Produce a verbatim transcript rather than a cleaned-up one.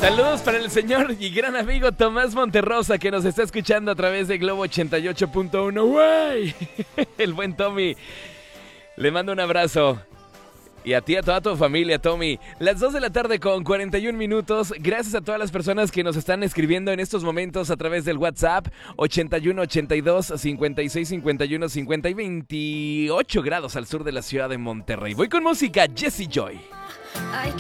Saludos para el señor y gran amigo Tomás Monterrosa, que nos está escuchando a través de Globo ochenta y ocho punto uno. ¡Güey! El buen Tommy. Le mando un abrazo. Y a ti, a toda tu familia, Tommy. Las dos de la tarde con cuarenta y un minutos. Gracias a todas las personas que nos están escribiendo en estos momentos a través del WhatsApp. ochenta y uno, ochenta y dos, cincuenta y seis, cincuenta y uno, cincuenta y veintiocho grados al sur de la ciudad de Monterrey. Voy con música, Jessie Joy. Hay